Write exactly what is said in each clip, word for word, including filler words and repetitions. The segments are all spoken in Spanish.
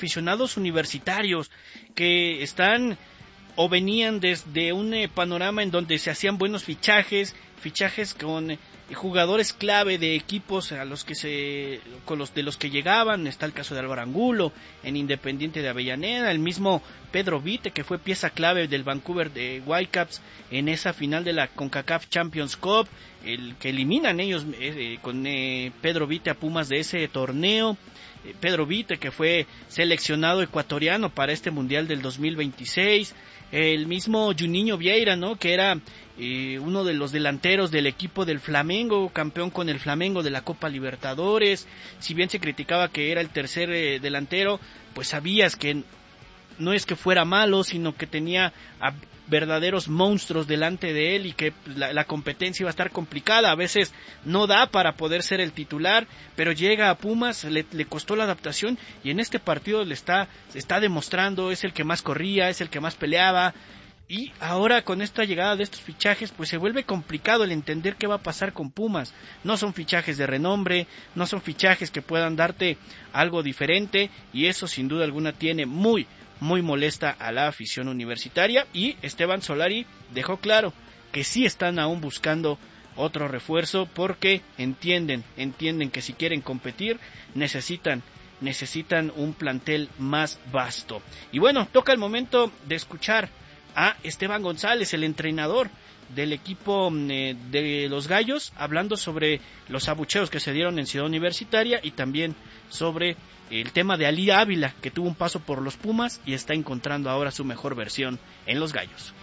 aficionados universitarios que están o venían desde un eh, panorama en donde se hacían buenos fichajes, fichajes con eh, jugadores clave de equipos a los que se con los de los que llegaban. Está el caso de Álvaro Angulo en Independiente de Avellaneda, el mismo Pedro Vite, que fue pieza clave del Vancouver de Whitecaps en esa final de la CONCACAF Champions Cup, el que eliminan ellos eh, con eh, Pedro Vite a Pumas de ese torneo. eh, Pedro Vite, que fue seleccionado ecuatoriano para este Mundial del dos mil veintiséis, el mismo Juninho Vieira, ¿no?, que era eh, uno de los delanteros del equipo del Flamengo, campeón con el Flamengo de la Copa Libertadores. Si bien se criticaba que era el tercer eh, delantero, pues sabías que no es que fuera malo, sino que tenía a verdaderos monstruos delante de él y que la, la competencia iba a estar complicada. A veces no da para poder ser el titular, pero llega a Pumas, le, le costó la adaptación y en este partido le está, está demostrando, es el que más corría, es el que más peleaba. Y ahora con esta llegada de estos fichajes, pues se vuelve complicado el entender qué va a pasar con Pumas. No son fichajes de renombre, no son fichajes que puedan darte algo diferente, y eso sin duda alguna tiene muy, muy molesta a la afición universitaria. Y Esteban Solari dejó claro que sí están aún buscando otro refuerzo, porque entienden, entienden que si quieren competir necesitan necesitan un plantel más vasto. Y bueno, toca el momento de escuchar a Esteban González, el entrenador del equipo eh, de los Gallos, hablando sobre los abucheos que se dieron en Ciudad Universitaria y también sobre el tema de Ali Ávila, que tuvo un paso por los Pumas y está encontrando ahora su mejor versión en los Gallos.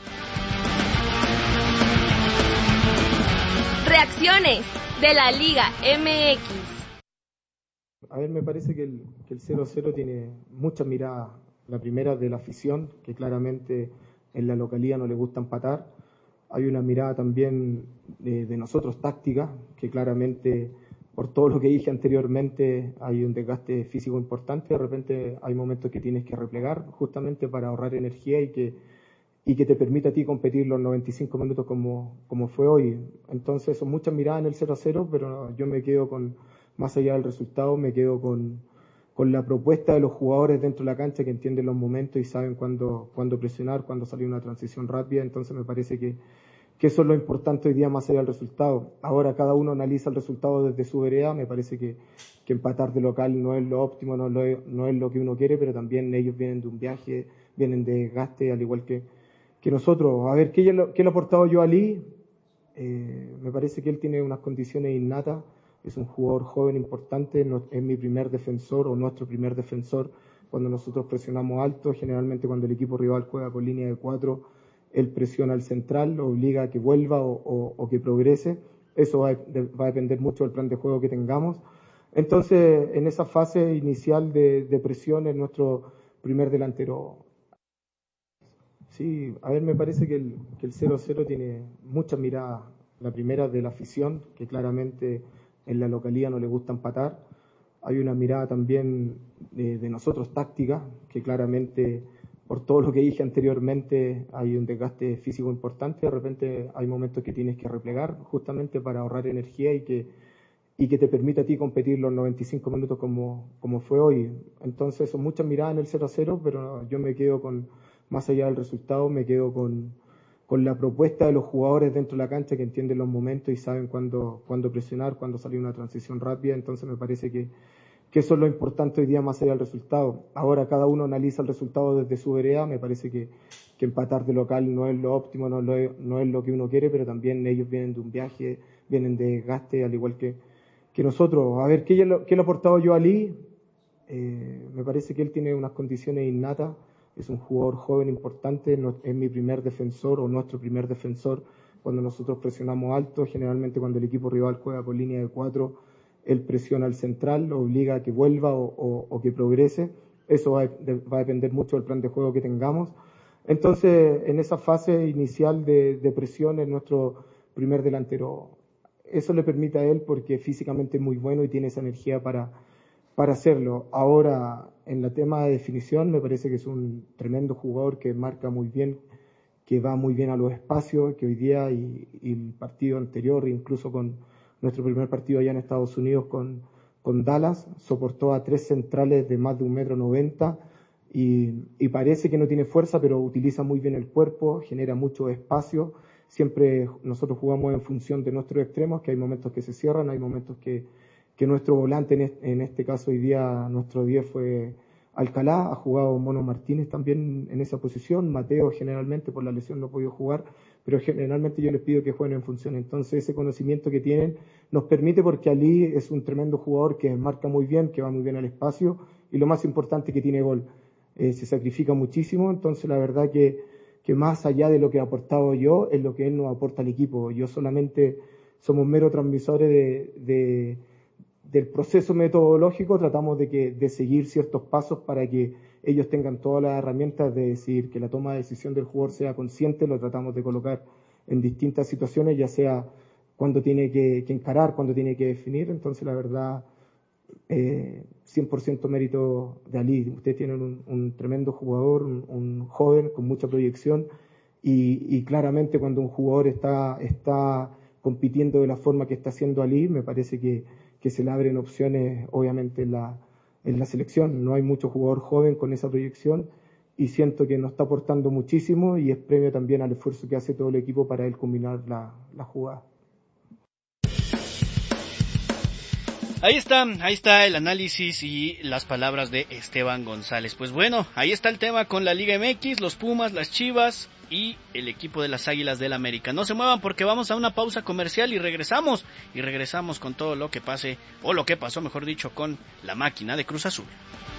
Reacciones de la Liga M X. A ver, me parece que el, que el cero cero tiene muchas miradas. La primera de la afición, que claramente en la localidad no le gusta empatar. Hay una mirada también de, de nosotros táctica, que claramente por todo lo que dije anteriormente hay un desgaste físico importante. De repente hay momentos que tienes que replegar justamente para ahorrar energía y que, y que te permita a ti competir los noventa y cinco minutos como, como fue hoy. Entonces son muchas miradas en el cero cero, pero yo me quedo con, más allá del resultado, me quedo con... con la propuesta de los jugadores dentro de la cancha, que entienden los momentos y saben cuándo, cuándo presionar, cuándo salir una transición rápida. Entonces me parece que, que eso es lo importante hoy día más allá del resultado. Ahora cada uno analiza el resultado desde su vereda. Me parece que, que empatar de local no es lo óptimo, no es lo, no es lo que uno quiere, pero también ellos vienen de un viaje, vienen de desgaste, al igual que, que nosotros. A ver, ¿qué, qué le ha aportado yo a Ali? Eh, me parece que él tiene unas condiciones innatas. Es un jugador joven importante, es mi primer defensor o nuestro primer defensor. Cuando nosotros presionamos alto, generalmente cuando el equipo rival juega con línea de cuatro, él presiona al central, lo obliga a que vuelva o, o, o que progrese. Eso va a, va a depender mucho del plan de juego que tengamos. Entonces, en esa fase inicial de, de presión, es nuestro primer delantero. Sí, a ver, me parece que el, que el cero cero tiene muchas miradas. La primera de la afición, que claramente en la localidad no le gusta empatar. Hay una mirada también de, de nosotros táctica, que claramente por todo lo que dije anteriormente hay un desgaste físico importante. De repente hay momentos que tienes que replegar justamente para ahorrar energía y que, y que te permita a ti competir los noventa y cinco minutos como, como fue hoy. Entonces son muchas miradas en el cero cero, pero yo me quedo con, más allá del resultado, me quedo con con la propuesta de los jugadores dentro de la cancha, que entienden los momentos y saben cuándo, cuándo presionar, cuándo salir una transición rápida. Entonces me parece que, que eso es lo importante hoy día más allá del resultado. Ahora cada uno analiza el resultado desde su vereda. Me parece que, que empatar de local no es lo óptimo, no, lo es, no es lo que uno quiere, pero también ellos vienen de un viaje, vienen de desgaste, al igual que, que nosotros. A ver, ¿qué, qué le ha aportado yo a Ali? Eh, me parece que él tiene unas condiciones innatas. Es un jugador joven importante, es mi primer defensor o nuestro primer defensor. Cuando nosotros presionamos alto, generalmente cuando el equipo rival juega con línea de cuatro, él presiona al central, lo obliga a que vuelva o, o, o que progrese. Eso va a, va a depender mucho del plan de juego que tengamos. Entonces, en esa fase inicial de, de presión, es nuestro primer delantero. Eso le permite a él porque físicamente es muy bueno y tiene esa energía para, para hacerlo. Ahora, en el tema de definición, me parece que es un tremendo jugador que marca muy bien, que va muy bien a los espacios, que hoy día y, y el partido anterior, incluso con nuestro primer partido allá en Estados Unidos con, con Dallas, soportó a tres centrales de más de un metro noventa, y, y parece que no tiene fuerza, pero utiliza muy bien el cuerpo, genera mucho espacio. Siempre nosotros jugamos en función de nuestros extremos, que hay momentos que se cierran, hay momentos que, que nuestro volante, en este, en este caso hoy día, nuestro diez fue Alcalá, ha jugado Mono Martínez también en esa posición, Mateo generalmente por la lesión no ha podido jugar, pero generalmente yo les pido que jueguen en función. Entonces ese conocimiento que tienen nos permite, porque Ali es un tremendo jugador que marca muy bien, que va muy bien al espacio, y lo más importante, que tiene gol. Eh, se sacrifica muchísimo, entonces la verdad que, que más allá de lo que he aportado yo, es lo que él nos aporta al equipo. Yo solamente somos meros transmisores de, de, del proceso metodológico, tratamos de, que, de seguir ciertos pasos para que ellos tengan todas las herramientas de decir que la toma de decisión del jugador sea consciente, lo tratamos de colocar en distintas situaciones, ya sea cuando tiene que, que encarar, cuando tiene que definir. Entonces la verdad, eh, cien por ciento mérito de Ali. Ustedes tienen un, un tremendo jugador, un, un joven con mucha proyección, y, y claramente cuando un jugador está, está compitiendo de la forma que está haciendo Ali, me parece que, que se le abren opciones obviamente en la, en la selección. No hay mucho jugador joven con esa proyección, y siento que nos está aportando muchísimo, y es premio también al esfuerzo que hace todo el equipo para él combinar la, la jugada. Ahí está, ahí está el análisis y las palabras de Esteban González. Pues bueno, ahí está el tema con la Liga M X, los Pumas, las Chivas y el equipo de las Águilas del América. No se muevan porque vamos a una pausa comercial y regresamos, y regresamos con todo lo que pase, o lo que pasó, mejor dicho, con la máquina de Cruz Azul.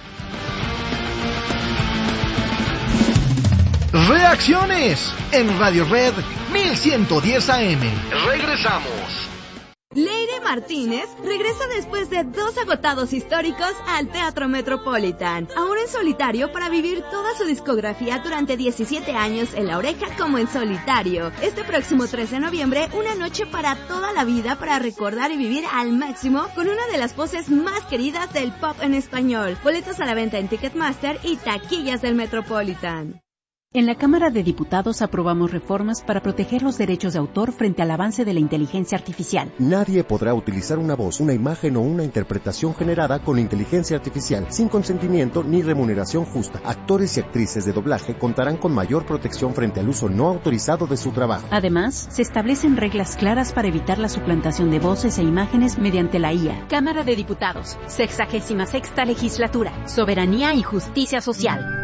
Reacciones en Radio Red mil ciento diez A M. Regresamos. Leire Martínez regresa después de dos agotados históricos al Teatro Metropolitan, ahora en solitario, para vivir toda su discografía durante diecisiete años en La Oreja como en solitario. Este próximo trece de noviembre, una noche para toda la vida, para recordar y vivir al máximo con una de las voces más queridas del pop en español. Boletos a la venta en Ticketmaster y taquillas del Metropolitan. En la Cámara de Diputados aprobamos reformas para proteger los derechos de autor frente al avance de la inteligencia artificial. Nadie podrá utilizar una voz, una imagen o una interpretación generada con inteligencia artificial sin consentimiento ni remuneración justa. Actores y actrices de doblaje contarán con mayor protección frente al uso no autorizado de su trabajo. Además, se establecen reglas claras para evitar la suplantación de voces e imágenes mediante la I A. Cámara de Diputados, sexagésima sexta legislatura, soberanía y justicia social.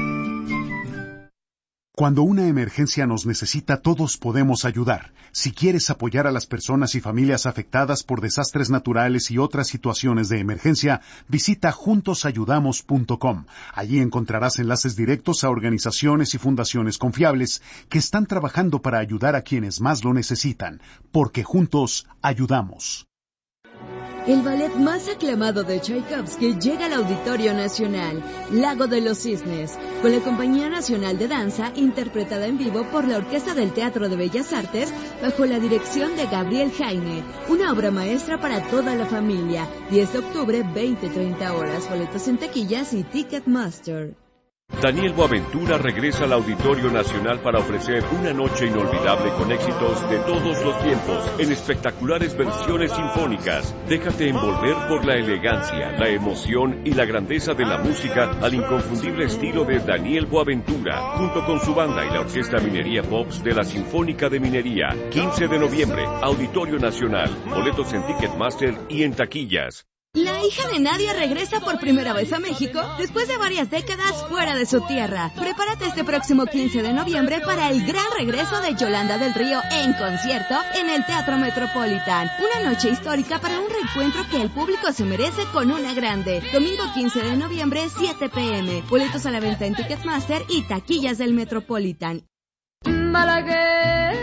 Cuando una emergencia nos necesita, todos podemos ayudar. Si quieres apoyar a las personas y familias afectadas por desastres naturales y otras situaciones de emergencia, visita juntos ayudamos punto com. Allí encontrarás enlaces directos a organizaciones y fundaciones confiables que están trabajando para ayudar a quienes más lo necesitan, porque juntos ayudamos. El ballet más aclamado de Tchaikovsky llega al Auditorio Nacional, Lago de los Cisnes, con la Compañía Nacional de Danza, interpretada en vivo por la Orquesta del Teatro de Bellas Artes, bajo la dirección de Gabriel Jaime. Una obra maestra para toda la familia. diez de octubre, veinte treinta horas. Boletos en taquillas y Ticketmaster. Daniel Boaventura regresa al Auditorio Nacional para ofrecer una noche inolvidable con éxitos de todos los tiempos, en espectaculares versiones sinfónicas. Déjate envolver por la elegancia, la emoción y la grandeza de la música al inconfundible estilo de Daniel Boaventura, junto con su banda y la Orquesta Minería Pops de la Sinfónica de Minería. quince de noviembre, Auditorio Nacional. Boletos en Ticketmaster y en taquillas. La hija de Nadia regresa por primera vez a México después de varias décadas fuera de su tierra. Prepárate este próximo quince de noviembre para el gran regreso de Yolanda del Río en concierto en el Teatro Metropolitan. Una noche histórica para un reencuentro que el público se merece con una grande. Domingo quince de noviembre, siete pe eme. Boletos a la venta en Ticketmaster y taquillas del Metropolitan. Malagueña.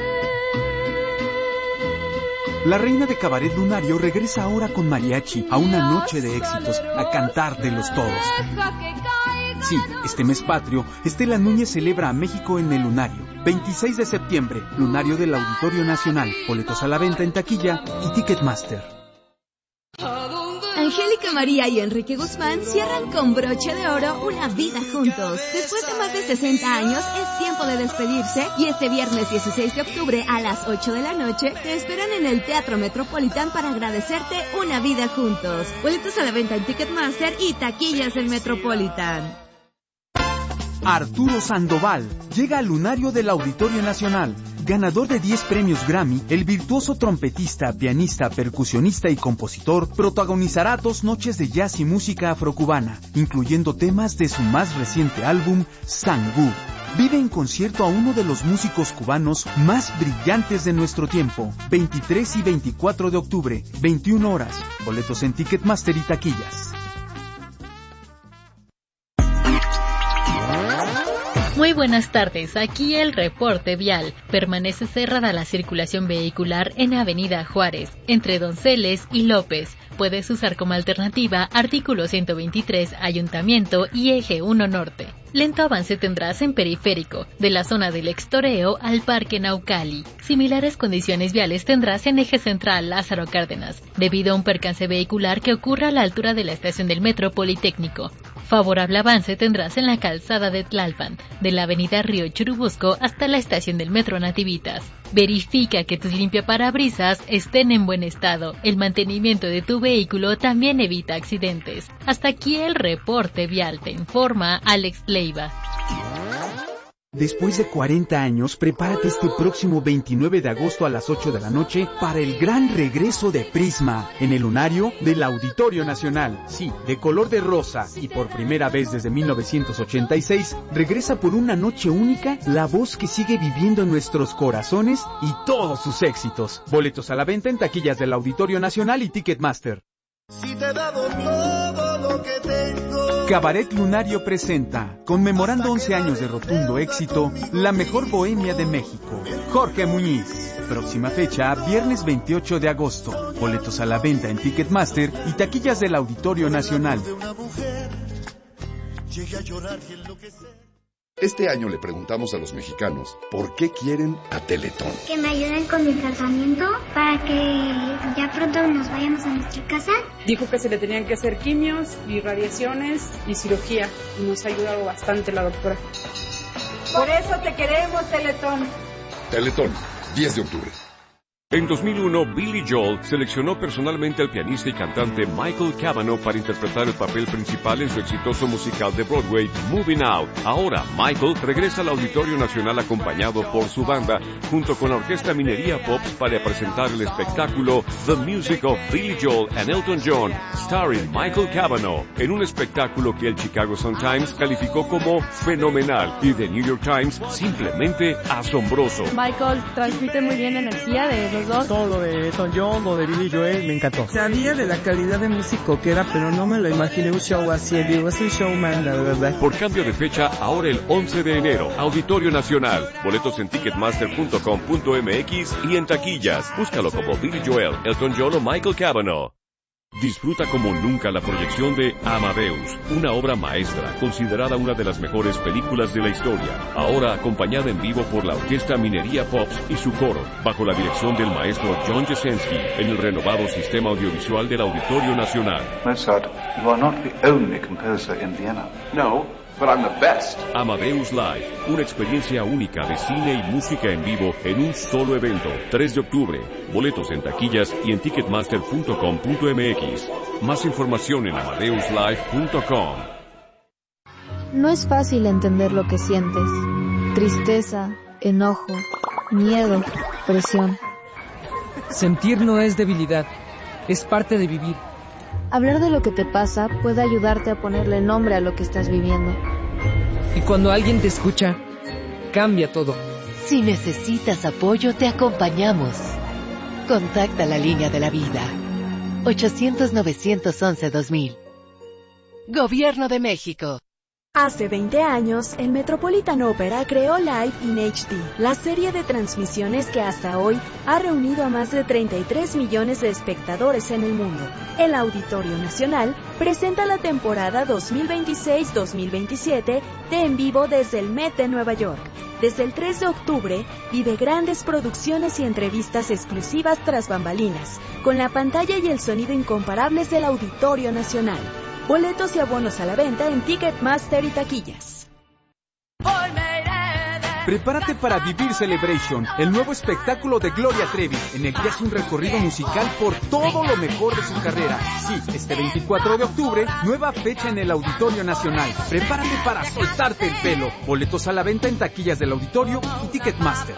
La reina de cabaret lunario regresa ahora con mariachi a una noche de éxitos, a cantártelos todos. Sí, este mes patrio, Estela Núñez celebra a México en el Lunario. veintiséis de septiembre, Lunario del Auditorio Nacional. Boletos a la venta en taquilla y Ticketmaster. Angélica María y Enrique Guzmán cierran con broche de oro una vida juntos. Después de más de sesenta años, es tiempo de despedirse y este viernes dieciséis de octubre a las ocho de la noche te esperan en el Teatro Metropolitan para agradecerte una vida juntos. Boletos a la venta en Ticketmaster y taquillas del Metropolitan. Arturo Sandoval llega al lunario del Auditorio Nacional. Ganador de diez premios Grammy, el virtuoso trompetista, pianista, percusionista y compositor protagonizará dos noches de jazz y música afrocubana, incluyendo temas de su más reciente álbum, Sangú. Vive en concierto a uno de los músicos cubanos más brillantes de nuestro tiempo. veintitrés y veinticuatro de octubre, veintiuna horas. Boletos en Ticketmaster y taquillas. Muy buenas tardes, aquí el reporte vial. Permanece cerrada la circulación vehicular en Avenida Juárez, entre Donceles y López. Puedes usar como alternativa artículo ciento veintitrés, Ayuntamiento y Eje uno Norte. Lento avance tendrás en Periférico, de la zona del Extoreo al Parque Naucali. Similares condiciones viales tendrás en Eje Central Lázaro Cárdenas, debido a un percance vehicular que ocurre a la altura de la estación del Metro Politécnico. Favorable avance tendrás en la calzada de Tlalpan, de la avenida Río Churubusco hasta la estación del Metro Nativitas. Verifica que tus limpiaparabrisas estén en buen estado. El mantenimiento de tu vehículo también evita accidentes. Hasta aquí el reporte vial, te informa Alex Leiva. Después de cuarenta años, prepárate este próximo veintinueve de agosto a las ocho de la noche para el gran regreso de Prisma en el lunario del Auditorio Nacional. Sí, de color de rosa y por primera vez desde mil novecientos ochenta y seis, regresa por una noche única la voz que sigue viviendo en nuestros corazones y todos sus éxitos. Boletos a la venta en taquillas del Auditorio Nacional y Ticketmaster. Si te he dado todo lo que tengo. Cabaret Lunario presenta, conmemorando once años de rotundo éxito, la mejor bohemia de México, Jorge Muñiz. Próxima fecha, viernes veintiocho de agosto. Boletos a la venta en Ticketmaster y taquillas del Auditorio Nacional. Este año le preguntamos a los mexicanos por qué quieren a Teletón. Que me ayuden con mi tratamiento para que ya pronto nos vayamos a nuestra casa. Dijo que se le tenían que hacer quimios y radiaciones y cirugía y nos ha ayudado bastante la doctora. Por eso te queremos, Teletón. Teletón, diez de octubre. En dos mil uno, Billy Joel seleccionó personalmente al pianista y cantante Michael Cavanaugh para interpretar el papel principal en su exitoso musical de Broadway, Moving Out. Ahora, Michael regresa al Auditorio Nacional acompañado por su banda, junto con la Orquesta Minería Pops para presentar el espectáculo The Music of Billy Joel and Elton John, starring Michael Cavanaugh, en un espectáculo que el Chicago Sun-Times calificó como fenomenal y The New York Times simplemente asombroso. Michael transmite muy bien energía de los dos. Todo lo de Elton John, lo de Billy Joel, me encantó. Sabía de la calidad de músico que era, pero no me lo imaginé un show así. Digo, es un showman, la verdad. Por cambio de fecha, ahora el once de enero, Auditorio Nacional. Boletos en ticketmaster punto com punto m x y en taquillas. Búscalo como Billy Joel, Elton John o Michael Cavanaugh. Disfruta como nunca la proyección de Amadeus, una obra maestra, considerada una de las mejores películas de la historia. Ahora acompañada en vivo por la Orquesta Minería Pops y su coro, bajo la dirección del maestro John Jasenski, en el renovado sistema audiovisual del Auditorio Nacional. Mozart, you are not the only composer in Vienna. No, but I'm the best. Amadeus Live, una experiencia única de cine y música en vivo en un solo evento. tres de octubre. Boletos en taquillas y en ticketmaster punto com punto m x. Más información en amadeus live punto com. No es fácil entender lo que sientes. Tristeza, enojo, miedo, presión. Sentir no es debilidad, es parte de vivir. Hablar de lo que te pasa puede ayudarte a ponerle nombre a lo que estás viviendo. Y cuando alguien te escucha, cambia todo. Si necesitas apoyo, te acompañamos. Contacta la línea de la vida. ochocientos, novecientos once, dos mil. Gobierno de México. Hace veinte años, el Metropolitan Opera creó Live in H D, la serie de transmisiones que hasta hoy ha reunido a más de treinta y tres millones de espectadores en el mundo. El Auditorio Nacional presenta la temporada dos mil veintiséis dos mil veintisiete de En Vivo desde el Met de Nueva York. Desde el tres de octubre, vive grandes producciones y entrevistas exclusivas tras bambalinas, con la pantalla y el sonido incomparables del Auditorio Nacional. Boletos y abonos a la venta en Ticketmaster y taquillas. Prepárate para vivir Celebration, el nuevo espectáculo de Gloria Trevi, en el que hace un recorrido musical por todo lo mejor de su carrera. Sí, este veinticuatro de octubre, nueva fecha en el Auditorio Nacional. Prepárate para soltarte el pelo. Boletos a la venta en taquillas del auditorio y Ticketmaster.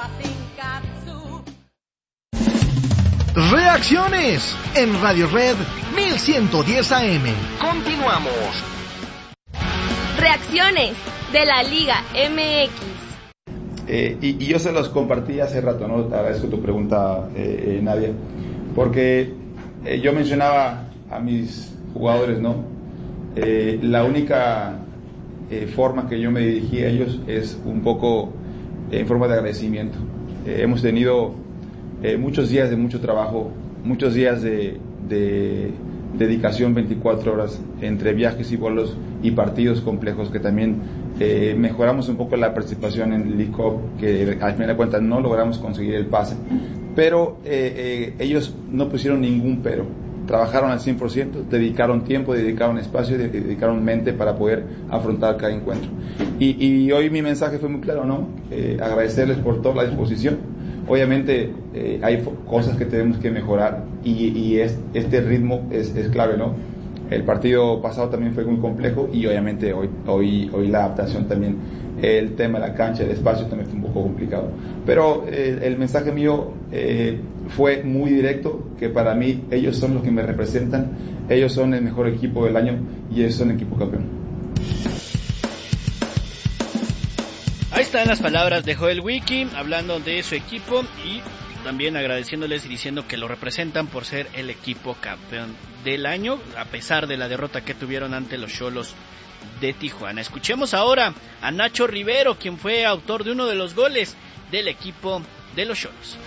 Reacciones en Radio Red mil ciento diez A M. Continuamos. Reacciones de la Liga M X. Eh, y, y yo se los compartí hace rato, ¿no? Te agradezco tu pregunta, eh, eh, Nadia, porque eh, yo mencionaba a mis jugadores, ¿no? Eh, la única eh, forma que yo me dirigí a ellos es un poco eh, en forma de agradecimiento. Eh, hemos tenido eh, muchos días de mucho trabajo, muchos días de, de dedicación veinticuatro horas entre viajes y vuelos y partidos complejos que también Eh, mejoramos un poco la participación en el League Cup, que al final de cuentas no logramos conseguir el pase, pero eh, eh, ellos no pusieron ningún pero, trabajaron al cien por ciento, dedicaron tiempo, dedicaron espacio, dedicaron mente para poder afrontar cada encuentro. Y, y hoy mi mensaje fue muy claro, ¿no? Eh, agradecerles por toda la disposición. Obviamente eh, hay cosas que tenemos que mejorar y, y es, este ritmo es, es clave, ¿no? El partido pasado también fue muy complejo y obviamente hoy, hoy, hoy la adaptación también, el tema de la cancha, el espacio también fue un poco complicado. Pero eh, el mensaje mío eh, fue muy directo, que para mí ellos son los que me representan, ellos son el mejor equipo del año y ellos son el equipo campeón. Ahí están las palabras de Joel Wiki hablando de su equipo y también agradeciéndoles y diciendo que lo representan por ser el equipo campeón del año, a pesar de la derrota que tuvieron ante los Xolos de Tijuana. Escuchemos ahora a Nacho Rivero, quien fue autor de uno de los goles del equipo de los Xolos.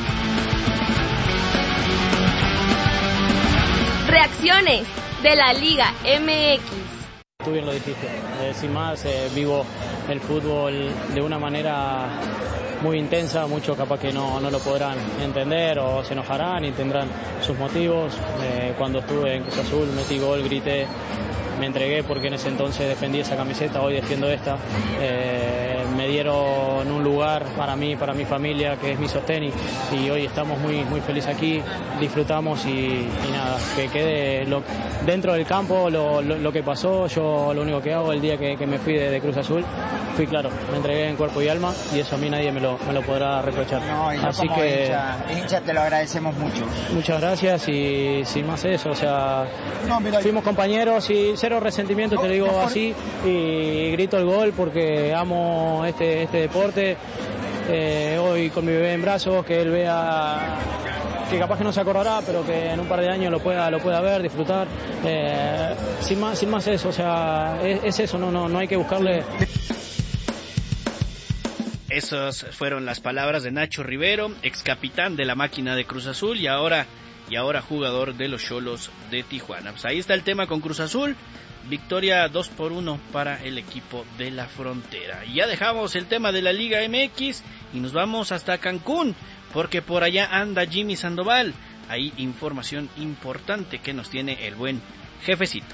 Reacciones de la Liga M X. Tú bien lo dijiste, eh, sin más, eh, vivo el fútbol de una manera muy intensa, muchos capaz que no, no lo podrán entender o se enojarán y tendrán sus motivos. Eh, cuando estuve en Cruz Azul metí gol, grité, me entregué porque en ese entonces defendí esa camiseta, hoy defiendo esta. Eh, me dieron un lugar para mí, para mi familia, que es mi sostén y, y hoy estamos muy, muy felices aquí, disfrutamos y, y nada, que quede lo, dentro del campo lo, lo, lo que pasó. Yo lo único que hago el día que, que me fui de, de Cruz Azul, fui claro, me entregué en cuerpo y alma y eso a mí nadie me lo, me lo podrá reprochar. No, y yo Así como que hincha, hincha te lo agradecemos mucho. Muchas gracias y sin más eso, o sea, no, mira, fuimos compañeros y cero resentimiento, no, te lo digo mejor así, y grito el gol porque amo este, este deporte. Eh, hoy con mi bebé en brazos, que él vea, que capaz que no se acordará, pero que en un par de años lo pueda, lo pueda ver, disfrutar. Eh, sin más, sin más eso, o sea, es, es eso, no, no, no hay que buscarle. Esas fueron las palabras de Nacho Rivero, ex capitán de la máquina de Cruz Azul y ahora, y ahora jugador de los Xolos de Tijuana. Pues ahí está el tema con Cruz Azul. Victoria dos por uno para el equipo de la Frontera. Y ya dejamos el tema de la Liga M X y nos vamos hasta Cancún, porque por allá anda Jimmy Sandoval. Hay información importante que nos tiene el buen jefecito.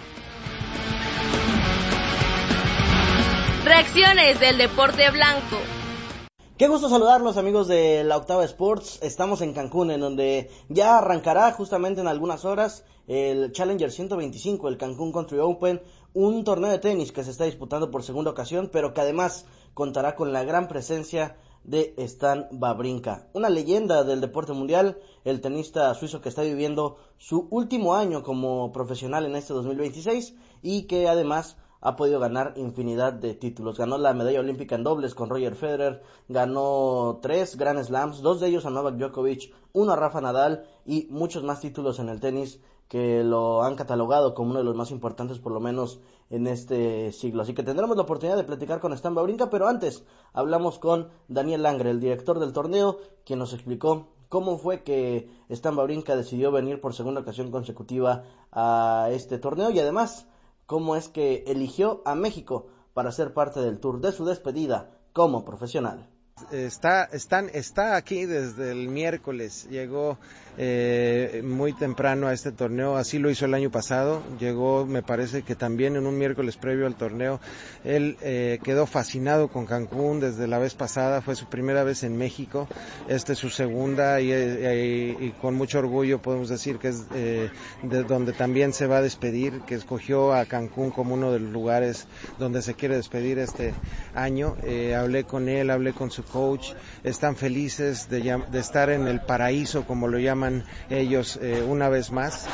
Reacciones del deporte blanco. Qué gusto saludarlos, amigos de la Octava Sports. Estamos en Cancún, en donde ya arrancará justamente en algunas horas el Challenger ciento veinticinco, el Cancún Country Open, un torneo de tenis que se está disputando por segunda ocasión, pero que además contará con la gran presencia de Stan Wawrinka, una leyenda del deporte mundial, el tenista suizo que está viviendo su último año como profesional en este dos mil veintiséis y que además ha podido ganar infinidad de títulos. Ganó la medalla olímpica en dobles con Roger Federer, ganó tres Grand Slams, dos de ellos a Novak Djokovic, uno a Rafa Nadal y muchos más títulos en el tenis que lo han catalogado como uno de los más importantes, por lo menos en este siglo. Así que tendremos la oportunidad de platicar con Stan Wawrinka, pero antes hablamos con Daniel Langre, el director del torneo, quien nos explicó cómo fue que Stan Wawrinka decidió venir por segunda ocasión consecutiva a este torneo y además cómo es que eligió a México para ser parte del tour de su despedida como profesional. Está, están, está aquí desde el miércoles, llegó eh, muy temprano a este torneo, así lo hizo el año pasado, llegó me parece que también en un miércoles previo al torneo, él eh, quedó fascinado con Cancún desde la vez pasada, fue su primera vez en México, esta es su segunda y, y, y con mucho orgullo podemos decir que es eh, de donde también se va a despedir, que escogió a Cancún como uno de los lugares donde se quiere despedir este año, eh, hablé con él, hablé con su coach, están felices de, de estar en el paraíso como lo llaman ellos eh, una vez más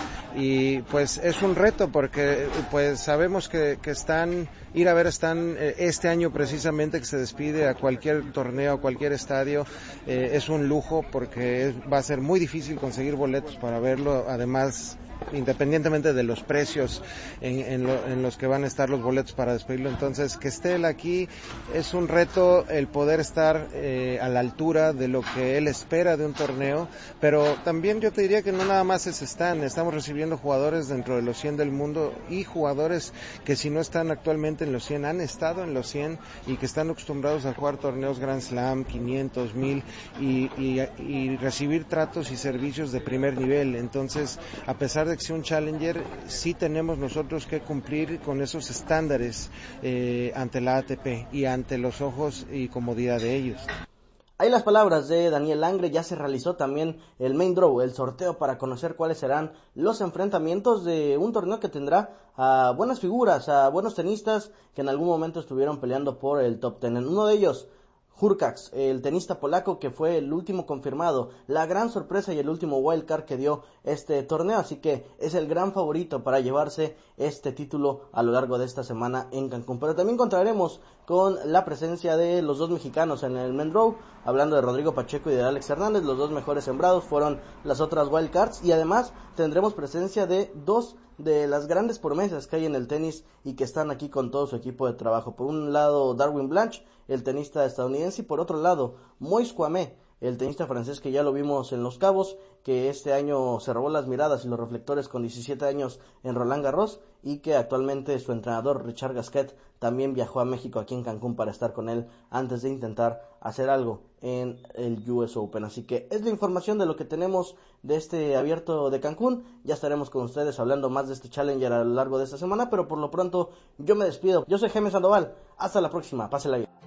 y pues es un reto porque pues sabemos que, que están, ir a ver están eh, este año precisamente que se despide a cualquier torneo, a cualquier estadio, eh, es un lujo porque es, va a ser muy difícil conseguir boletos para verlo, además independientemente de los precios en, en, lo, en los que van a estar los boletos para despedirlo, entonces que esté él aquí es un reto el poder estar eh, a la altura de lo que él espera de un torneo, pero también yo te diría que no nada más es están, estamos recibiendo jugadores dentro de los cien del mundo y jugadores que si no están actualmente en los cien han estado en los cien y que están acostumbrados a jugar torneos Grand Slam, quinientos, mil y, y, y recibir tratos y servicios de primer nivel, entonces a pesar de que sea un Challenger, sí tenemos nosotros que cumplir con esos estándares eh, ante la A T P y ante los ojos y comodidad de ellos. Ahí las palabras de Daniel Langre, ya se realizó también el main draw, el sorteo para conocer cuáles serán los enfrentamientos de un torneo que tendrá a buenas figuras, a buenos tenistas que en algún momento estuvieron peleando por el top ten. En uno de ellos, Hurkacz, el tenista polaco que fue el último confirmado, la gran sorpresa y el último wildcard que dio este torneo, así que es el gran favorito para llevarse este título a lo largo de esta semana en Cancún. Pero también contaremos con la presencia de los dos mexicanos en el men draw, hablando de Rodrigo Pacheco y de Alex Hernández, los dos mejores sembrados fueron las otras wildcards, y además tendremos presencia de dos de las grandes promesas que hay en el tenis y que están aquí con todo su equipo de trabajo. Por un lado, Darwin Blanche, el tenista estadounidense, y por otro lado, Moise Kouamé, el tenista francés que ya lo vimos en Los Cabos, que este año se robó las miradas y los reflectores con diecisiete años en Roland Garros, y que actualmente su entrenador Richard Gasquet también viajó a México aquí en Cancún para estar con él antes de intentar hacer algo en el U S Open. Así que es la información de lo que tenemos de este abierto de Cancún. Ya estaremos con ustedes hablando más de este Challenger a lo largo de esta semana, pero por lo pronto yo me despido. Yo soy Jaime Sandoval, hasta la próxima, pásela bien.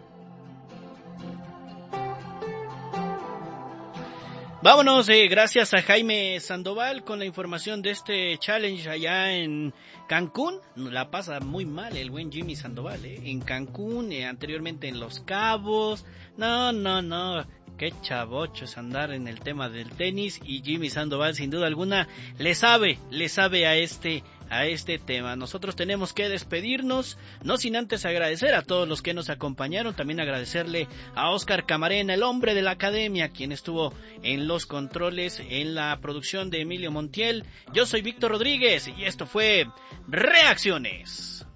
Vámonos, eh, gracias a Jaime Sandoval con la información de este challenge allá en Cancún. La pasa muy mal el buen Jimmy Sandoval, eh, en Cancún, eh, anteriormente en Los Cabos. No, no, no, qué chavocho es andar en el tema del tenis, y Jimmy Sandoval sin duda alguna le sabe, le sabe a este a este tema. Nosotros tenemos que despedirnos, no sin antes agradecer a todos los que nos acompañaron, también agradecerle a Oscar Camarena, el hombre de la academia, quien estuvo en los controles, en la producción de Emilio Montiel. Yo soy Víctor Rodríguez y esto fue Reacciones.